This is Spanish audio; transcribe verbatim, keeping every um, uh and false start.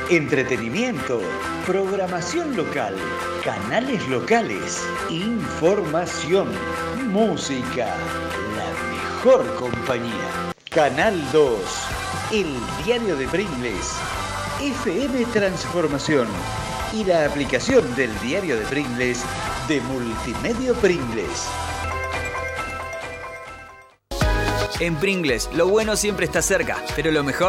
entretenimiento, programación local, canales locales, información, música, la mejor compañía. Canal dos, el diario de Pringles, F M Transformación y la aplicación del diario de Pringles de Multimedia Pringles. En Pringles, lo bueno siempre está cerca, pero lo mejor